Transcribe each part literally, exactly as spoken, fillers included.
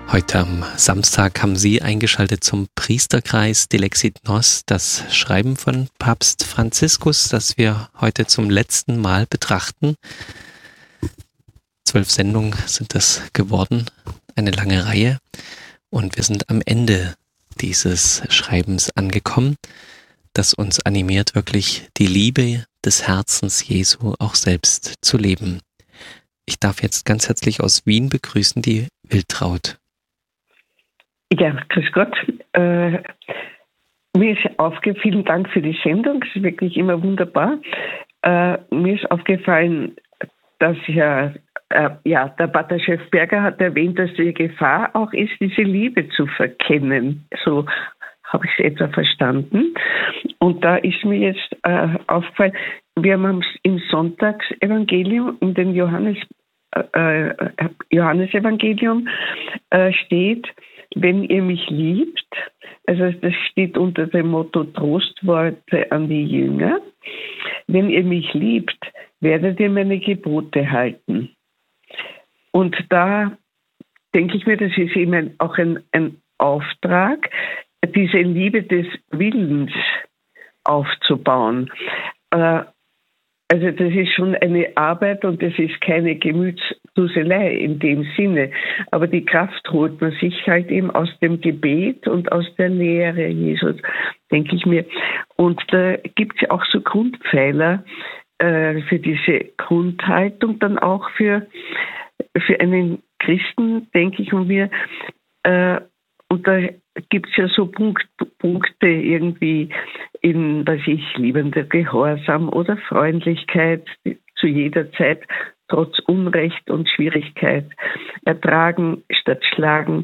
Heute am Samstag haben Sie eingeschaltet zum Priesterkreis Dilexit Nos, das Schreiben von Papst Franziskus, das wir heute zum letzten Mal betrachten. Zwölf Sendungen sind das geworden, eine lange Reihe. Und wir sind am Ende dieses Schreibens angekommen, das uns animiert, wirklich die Liebe des Herzens Jesu auch selbst zu leben. Ich darf jetzt ganz herzlich aus Wien begrüßen die Wiltraud. Ja, grüß Gott. Äh, mir ist aufgefallen, vielen Dank für die Sendung, es ist wirklich immer wunderbar. Äh, mir ist aufgefallen, dass ja, äh, ja, der Pater Schäfberger hat erwähnt, dass die Gefahr auch ist, diese Liebe zu verkennen. So habe ich es etwa verstanden. Und da ist mir jetzt äh, aufgefallen, wir haben im Sonntagsevangelium, in dem Johannes, äh, Johannesevangelium äh, steht, wenn ihr mich liebt, also das steht unter dem Motto Trostworte an die Jünger, wenn ihr mich liebt, werdet ihr meine Gebote halten. Und da denke ich mir, das ist eben auch ein, ein Auftrag, diese Liebe des Willens aufzubauen. Äh, Also das ist schon eine Arbeit und das ist keine Gemütsduselei in dem Sinne. Aber die Kraft holt man sich halt eben aus dem Gebet und aus der Lehre Jesus, denke ich mir. Und da gibt es ja auch so Grundpfeiler äh, für diese Grundhaltung, dann auch für, für einen Christen, denke ich mir. Äh, und da gibt es ja so Punkt, Punkte irgendwie in, was ich, liebender Gehorsam oder Freundlichkeit zu jeder Zeit, trotz Unrecht und Schwierigkeit, ertragen statt schlagen,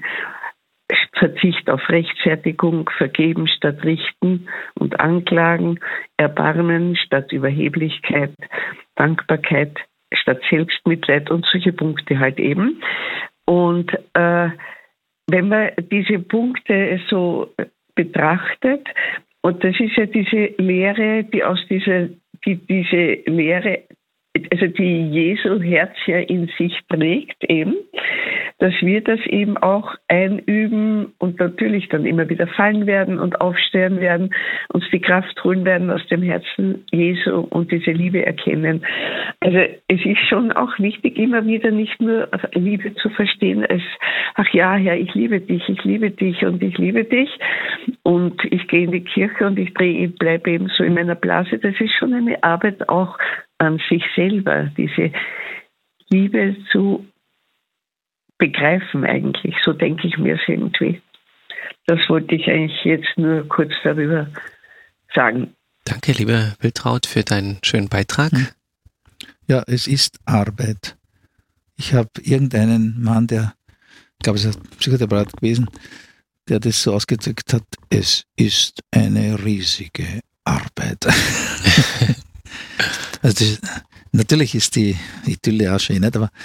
Verzicht auf Rechtfertigung, vergeben statt richten und anklagen, Erbarmen statt Überheblichkeit, Dankbarkeit statt Selbstmitleid und solche Punkte halt eben. Und äh, wenn man diese Punkte so betrachtet, und das ist ja diese Lehre, die aus dieser, die diese Lehre, also die Jesu Herz ja in sich trägt eben, dass wir das eben auch einüben und natürlich dann immer wieder fallen werden und aufstehen werden, uns die Kraft holen werden aus dem Herzen Jesu und diese Liebe erkennen. Also es ist schon auch wichtig, immer wieder nicht nur Liebe zu verstehen als, ach ja, Herr, ich liebe dich, ich liebe dich und ich liebe dich und ich gehe in die Kirche und ich drehe, ich bleibe eben so in meiner Blase. Das ist schon eine Arbeit auch an sich selber, diese Liebe zu begreifen eigentlich. So denke ich mir es irgendwie. Das wollte ich eigentlich jetzt nur kurz darüber sagen. Danke, liebe Wiltraud, für deinen schönen Beitrag. Ja, es ist Arbeit. Ich habe irgendeinen Mann, der, ich glaube, es ist ein Psychotherapeut gewesen, der das so ausgedrückt hat, es ist eine riesige Arbeit. Also das, natürlich ist die Idylle auch schön, nicht? Aber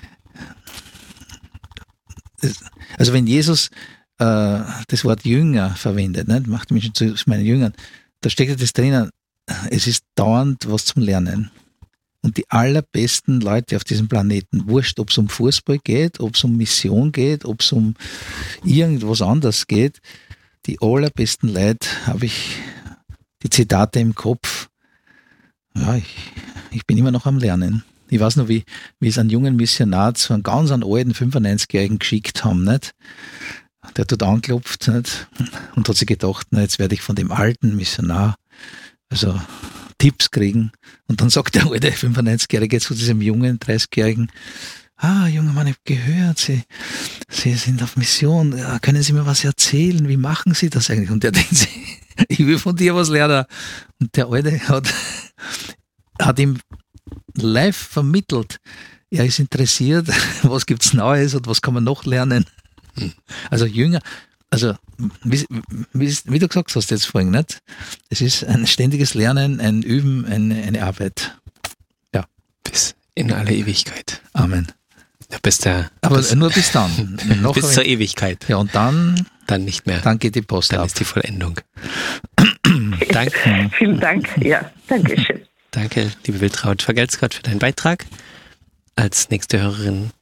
das, also wenn Jesus äh, das Wort Jünger verwendet, nicht? Macht mich zu meinen Jüngern, da steckt das drinnen, es ist dauernd was zum Lernen. Und die allerbesten Leute auf diesem Planeten, wurscht, ob es um Fußball geht, ob es um Mission geht, ob es um irgendwas anderes geht, die allerbesten Leute, habe ich die Zitate im Kopf. Ja, ich, ich bin immer noch am Lernen. Ich weiß noch, wie, wie es einen jungen Missionar zu einem ganz einen alten fünfundneunzigjährigen geschickt haben, nicht? Der hat dort angeklopft, nicht? Und hat sich gedacht, na, jetzt werde ich von dem alten Missionar also Tipps kriegen. Und dann sagt der alte fünfundneunzigjährige zu diesem jungen dreißigjährigen, ah, junger Mann, ich habe gehört, Sie, Sie sind auf Mission, ja, können Sie mir was erzählen? Wie machen Sie das eigentlich? Und der denkt sich, ich will von dir was lernen. Und der Alte hat, hat ihm live vermittelt, er ist interessiert, was gibt's Neues und was kann man noch lernen. Also Jünger, also wie, wie, wie du gesagt hast jetzt vorhin, nicht? Es ist ein ständiges Lernen, ein Üben, eine, eine Arbeit. Ja. Bis in alle Ewigkeit. Amen. Ja, bis der, Aber bis, nur bis dann. Noch bis zur Ewigkeit. Ja, und dann, dann nicht mehr. Dann geht die Post Dann ab. ist die Vollendung. Danke. Vielen Dank. Ja, danke schön. Danke, liebe Wiltraud. Vergelt's Gott für deinen Beitrag. Als nächste Hörerin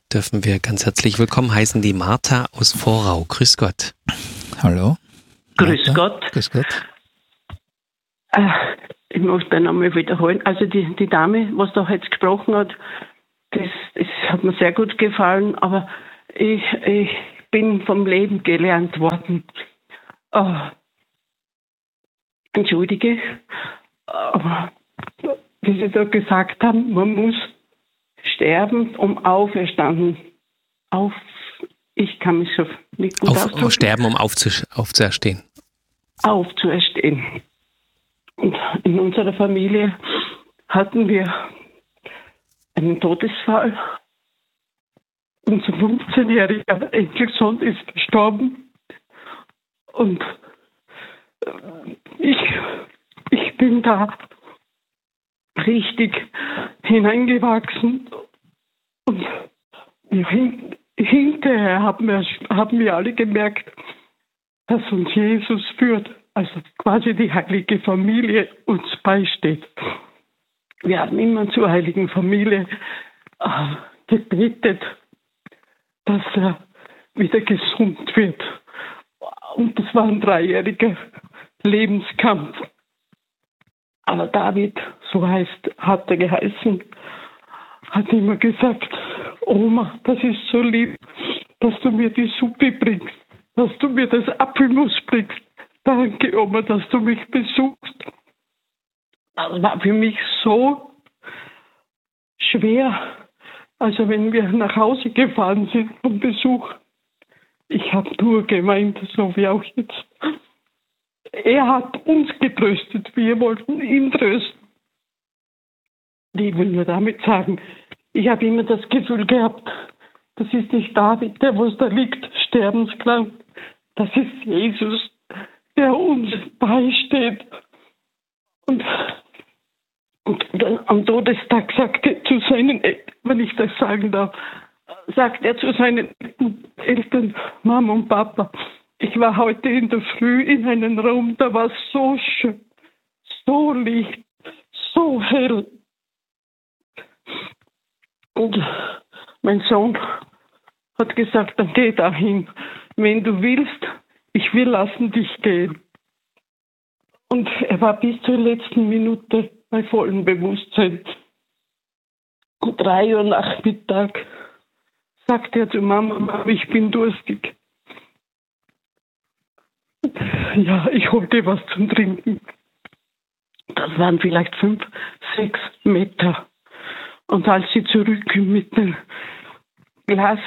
dürfen wir ganz herzlich willkommen heißen die Martha aus Vorau. Grüß Gott. Hallo. Grüß Martha. Gott. Grüß Gott. Äh, ich muss den nochmal wiederholen. Also die, die Dame, was da jetzt gesprochen hat, das, das hat mir sehr gut gefallen, aber ich, ich bin vom Leben gelernt worden. Oh, entschuldige, aber wie Sie da gesagt haben, man muss sterben, um auferstanden. Auf, ich kann mich so nicht gut Auf, ausdrücken. Sterben, um aufzu- aufzuerstehen. Aufzuerstehen. Und in unserer Familie hatten wir einen Todesfall. Unser fünfzehnjähriger Enkelsohn ist gestorben. Und ich, ich bin da richtig hineingewachsen. Und hin, hinterher haben wir, haben wir alle gemerkt, dass uns Jesus führt. Also quasi die heilige Familie uns beisteht. Wir haben immer zur heiligen Familie äh, gebetet, dass er wieder gesund wird. Und das war ein dreijähriger Lebenskampf. Aber David, so heißt, hat er geheißen, hat immer gesagt, Oma, das ist so lieb, dass du mir die Suppe bringst, dass du mir das Apfelmus bringst. Danke, Oma, dass du mich besuchst. Das war für mich so schwer. Also wenn wir nach Hause gefahren sind vom Besuch, ich habe nur geweint, so wie auch jetzt. Er hat uns getröstet, wir wollten ihn trösten. Ich will nur damit sagen, ich habe immer das Gefühl gehabt, das ist nicht David, der was da liegt, sterbenskrank. Das ist Jesus, der uns beisteht. Und, und dann am Todestag sagt er zu seinen Eltern, wenn ich das sagen darf, sagt er zu seinen Eltern, Mama und Papa, ich war heute in der Früh in einem Raum, da war es so schön, so licht, so hell. Und mein Sohn hat gesagt, dann geh dahin, wenn du willst, ich will lassen dich gehen. Und er war bis zur letzten Minute bei vollem Bewusstsein. Um drei Uhr Nachmittag sagte er zu Mama, Mama, ich bin durstig. Ja, ich holte was zum Trinken. Das waren vielleicht fünf, sechs Meter. Und als sie zurückkam mit dem Glas,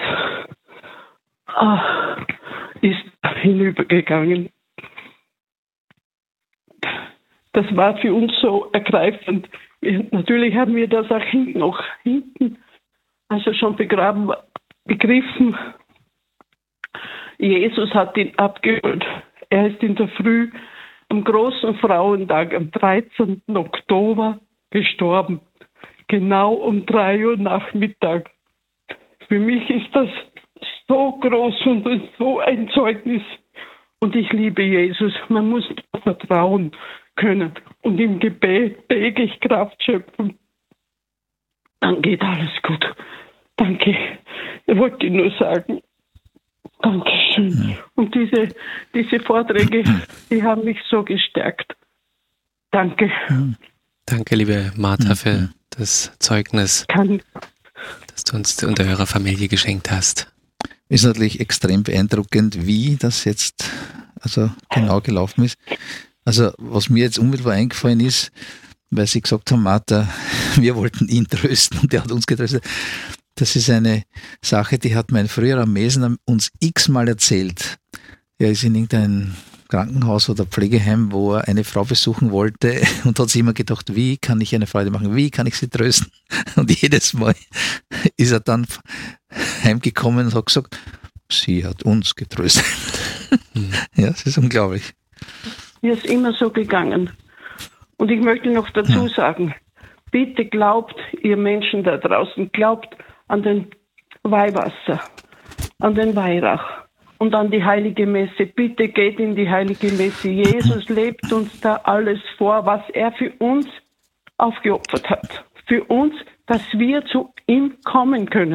ah, ist hinübergegangen. Das war für uns so ergreifend. Wir, natürlich haben wir das auch hinten, noch hinten, also schon begraben, begriffen. Jesus hat ihn abgeholt. Er ist in der Früh am großen Frauentag, am dreizehnten Oktober, gestorben. Genau um drei Uhr Nachmittag. Für mich ist das so groß und so ein Zeugnis. Und ich liebe Jesus. Man muss vertrauen können und im Gebet täglich Kraft schöpfen. Dann geht alles gut. Danke. Ich wollte nur sagen, Dankeschön. Ja. Und diese, diese Vorträge, die haben mich so gestärkt. Danke. Ja. Danke, liebe Martha, für das Zeugnis, Kann. das du uns und eurer Familie geschenkt hast. Ist natürlich extrem beeindruckend, wie das jetzt also genau gelaufen ist. Also was mir jetzt unmittelbar eingefallen ist, weil Sie gesagt haben, Martha, wir wollten ihn trösten und der hat uns getröstet. Das ist eine Sache, die hat mein früherer Mesner uns x-mal erzählt. Er ist in irgendeinem Krankenhaus oder Pflegeheim, wo er eine Frau besuchen wollte und hat sich immer gedacht, wie kann ich eine Freude machen, wie kann ich sie trösten? Und jedes Mal ist er dann heimgekommen und hat gesagt, sie hat uns getröstet. Mhm. Ja, das ist unglaublich. Mir ist immer so gegangen. Und ich möchte noch dazu ja. sagen, bitte glaubt, ihr Menschen da draußen, glaubt an den Weihwasser, an den Weihrauch und an die Heilige Messe. Bitte geht in die Heilige Messe. Jesus lebt uns da alles vor, was er für uns aufgeopfert hat. Für uns, dass wir zu ihm kommen können.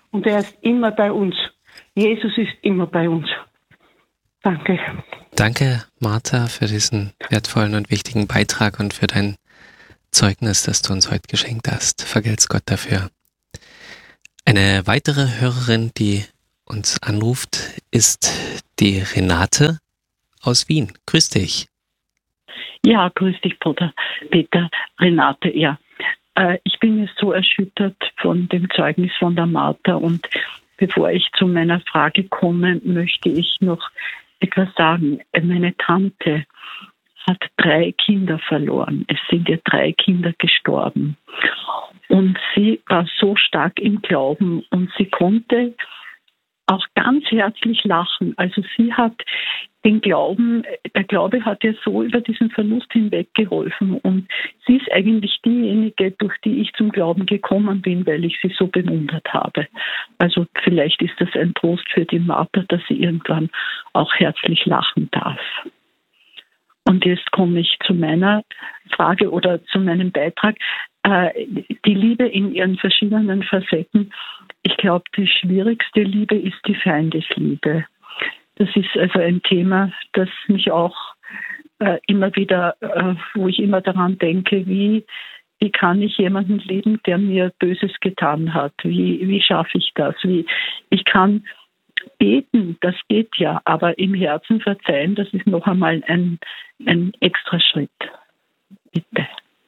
und er ist immer bei uns. Jesus ist immer bei uns. Danke. Danke, Martha, für diesen wertvollen und wichtigen Beitrag und für dein Zeugnis, das du uns heute geschenkt hast. Vergelt's Gott dafür. Eine weitere Hörerin, die uns anruft, ist die Renate aus Wien. Grüß dich. Ja, grüß dich, Bruder Peter. Renate, ja. Äh, ich bin jetzt so erschüttert von dem Zeugnis von der Martha und bevor ich zu meiner Frage komme, möchte ich noch etwas sagen. Meine Tante hat drei Kinder verloren. Es sind ihr drei Kinder gestorben. Und sie war so stark im Glauben und sie konnte auch ganz herzlich lachen. Also sie hat den Glauben, der Glaube hat ihr so über diesen Verlust hinweg geholfen. Und sie ist eigentlich diejenige, durch die ich zum Glauben gekommen bin, weil ich sie so bewundert habe. Also vielleicht ist das ein Trost für die Martha, dass sie irgendwann auch herzlich lachen darf. Und jetzt komme ich zu meiner Frage oder zu meinem Beitrag. Äh, die Liebe in ihren verschiedenen Facetten. Ich glaube, die schwierigste Liebe ist die Feindesliebe. Das ist also ein Thema, das mich auch äh, immer wieder, äh, wo ich immer daran denke, wie, wie kann ich jemanden lieben, der mir Böses getan hat? Wie, wie schaffe ich das? Wie, ich kann beten, das geht ja, aber im Herzen verzeihen, das ist noch einmal ein, ein extra Schritt. Bitte.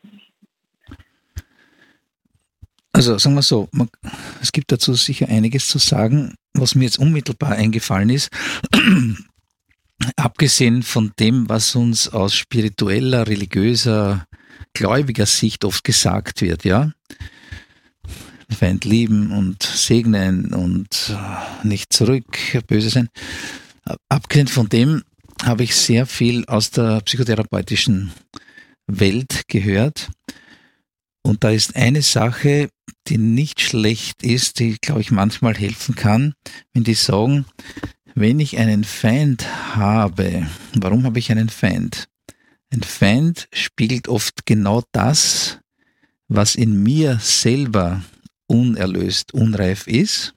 Also sagen wir so, man, es gibt dazu sicher einiges zu sagen, was mir jetzt unmittelbar eingefallen ist, abgesehen von dem, was uns aus spiritueller, religiöser, gläubiger Sicht oft gesagt wird, ja, Feind lieben und segnen und nicht zurück, böse sein. Abgesehen von dem habe ich sehr viel aus der psychotherapeutischen Welt gehört. Und da ist eine Sache, die nicht schlecht ist, die, glaube ich, manchmal helfen kann, wenn die sagen, wenn ich einen Feind habe, warum habe ich einen Feind? Ein Feind spiegelt oft genau das, was in mir selber unerlöst, unreif ist.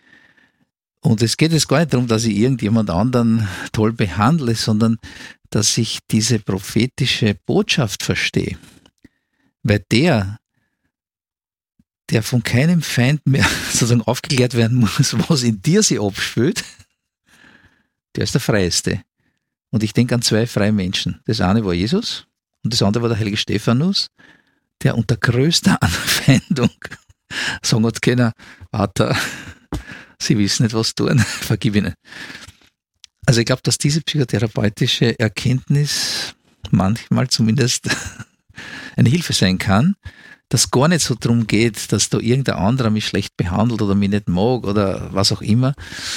Und es geht jetzt gar nicht darum, dass ich irgendjemand anderen toll behandle, sondern dass ich diese prophetische Botschaft verstehe. Weil der, der von keinem Feind mehr sozusagen aufgeklärt werden muss, was in dir sie abspült, der ist der Freieste. Und ich denke an zwei freie Menschen. Das eine war Jesus und das andere war der heilige Stephanus, der unter größter Anfeindung sagen hat können, Vater, Sie wissen nicht, was tun, vergib ihnen. Also ich glaube, dass diese psychotherapeutische Erkenntnis manchmal zumindest eine Hilfe sein kann, dass gar nicht so darum geht, dass da irgendein anderer mich schlecht behandelt oder mich nicht mag oder was auch immer,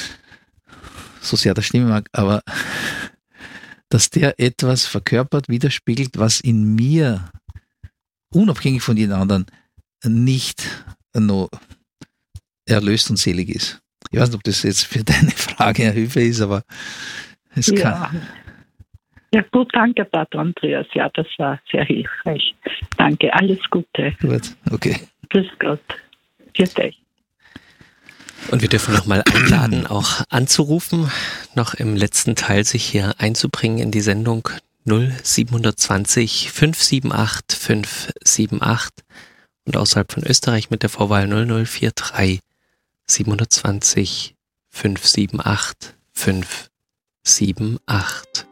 so sehr das stimmen mag, aber dass der etwas verkörpert, widerspiegelt, was in mir, unabhängig von den anderen, nicht noch erlöst und selig ist. Ich weiß nicht, ob das jetzt für deine Frage eine Hilfe ist, aber es ja. kann. Ja gut, danke Pater Andreas. Ja, das war sehr hilfreich. Danke, alles Gute. Gut, okay. Grüß Gott. Viert euch. Und wir dürfen nochmal einladen, auch anzurufen, noch im letzten Teil sich hier einzubringen in die Sendung null sieben zwei null fünf sieben acht fünf sieben acht und außerhalb von Österreich mit der Vorwahl null null vier drei sieben zwei null fünf sieben acht fünf sieben acht.